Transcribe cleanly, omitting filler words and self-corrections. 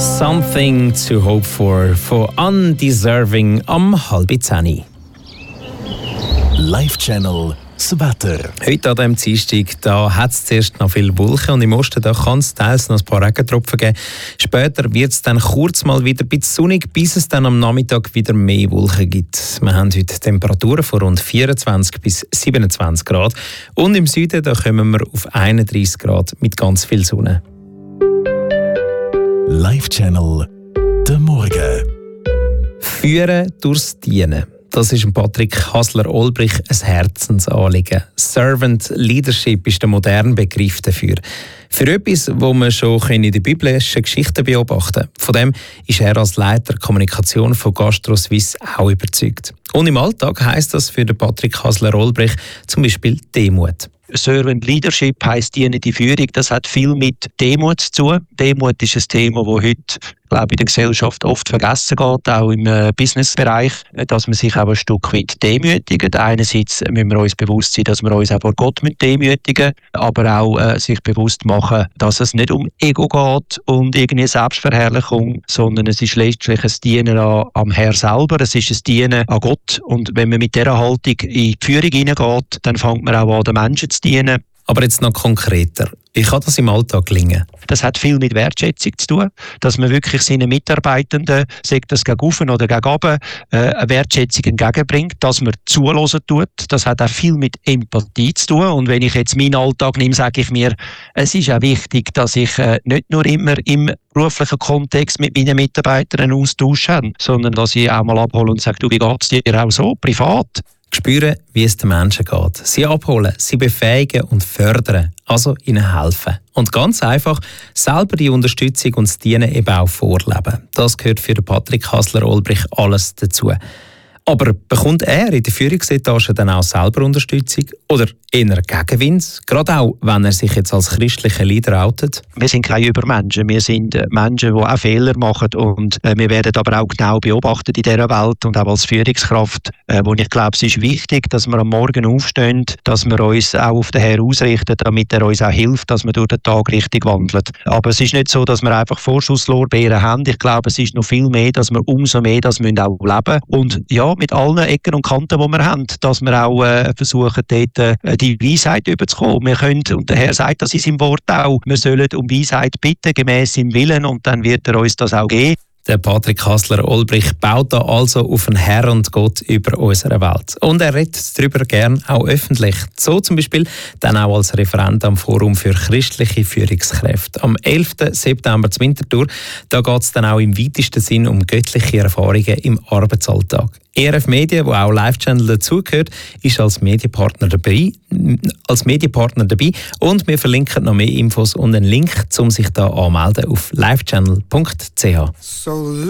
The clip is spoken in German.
Something to hope for Undeserving am 9:30. Live-Channel das Wetter. Heute an diesem Dienstag, da hat es zuerst noch viel Wolken und im Osten kann es teils noch ein paar Regentropfen geben. Später wird es dann kurz mal wieder ein bisschen sonnig, bis es dann am Nachmittag wieder mehr Wolken gibt. Wir haben heute Temperaturen von rund 24 bis 27 Grad und im Süden da kommen wir auf 31 Grad mit ganz viel Sonne. Live-Channel der Morgen. Führen durchs Dienen. Das ist Patrick Hasler-Olbrich ein Herzensanliegen. Servant Leadership ist der moderne Begriff dafür. Für etwas, wo man schon in den biblischen Geschichten beobachten kann. Von dem ist er als Leiter Kommunikation von Gastro Suisse auch überzeugt. Und im Alltag heisst das für den Patrick Hasler-Olbrich zum Beispiel Demut. Servant Leadership heisst dienende Führung. Das hat viel mit Demut zu tun. Demut ist ein Thema, das heute, glaube ich, in der Gesellschaft oft vergessen geht, auch im Businessbereich, dass man sich auch ein Stück weit demütigt. Einerseits müssen wir uns bewusst sein, dass wir uns auch vor Gott demütigen, aber auch sich bewusst machen, dass es nicht um Ego geht und irgendeine Selbstverherrlichung, sondern es ist letztlich ein Dienen am Herrn selber. Es ist ein Dienen an Gott. Und wenn man mit dieser Haltung in die Führung hineingeht, dann fängt man auch an, den Menschen zu dienen. Aber jetzt noch konkreter. Wie kann das im Alltag gelingen? Das hat viel mit Wertschätzung zu tun, dass man wirklich seinen Mitarbeitenden, sagt das gegen oben oder gegen unten, eine Wertschätzung entgegenbringt, dass man zuhören tut. Das hat auch viel mit Empathie zu tun. Und wenn ich jetzt meinen Alltag nehme, sage ich mir, es ist auch wichtig, dass ich nicht nur immer im beruflichen Kontext mit meinen Mitarbeitern einen Austausch habe, sondern dass ich auch mal abhole und sage, du, wie geht es dir auch so, privat? Spüren, wie es den Menschen geht. Sie abholen, sie befähigen und fördern, also ihnen helfen. Und ganz einfach, selber die Unterstützung und das Dienen eben auch vorleben. Das gehört für Patrick Hasler-Olbrich alles dazu. Aber bekommt er in der Führungsetage dann auch selber Unterstützung oder eher Gegenwind? Gerade auch, wenn er sich jetzt als christlicher Leader outet? Wir sind keine Übermenschen. Wir sind Menschen, die auch Fehler machen. Und wir werden aber auch genau beobachtet in dieser Welt und auch als Führungskraft, wo ich glaube, es ist wichtig, dass wir am Morgen aufstehen, dass wir uns auch auf den Herrn ausrichten, damit er uns auch hilft, dass wir durch den Tag richtig wandeln. Aber es ist nicht so, dass wir einfach Vorschusslorbeeren haben. Ich glaube, es ist noch viel mehr, dass wir umso mehr das müssen auch leben. Und ja, mit allen Ecken und Kanten, die wir haben, dass wir auch versuchen, dort die Weisheit überzukommen. Wir können, und der Herr sagt das in seinem Wort auch, wir sollen um Weisheit bitten, gemäss seinem Willen, und dann wird er uns das auch geben. Der Patrick Hasler-Olbrich baut da also auf einen Herr und Gott über unserer Welt. Und er redet darüber gern auch öffentlich. So zum Beispiel dann auch als Referent am Forum für christliche Führungskräfte. Am 11. September zur Winterthur, da geht es dann auch im weitesten Sinn um göttliche Erfahrungen im Arbeitsalltag. ERF Medien, wo auch Live-Channel dazugehört, ist als Medienpartner dabei. Und wir verlinken noch mehr Infos und einen Link, um sich da anzumelden auf livechannel.ch.